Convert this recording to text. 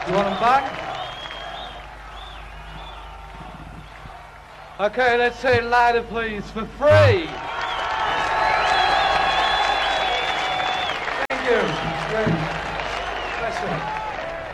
You want them back? Okay, let's say it louder, please, for free. Thank you. Bless you.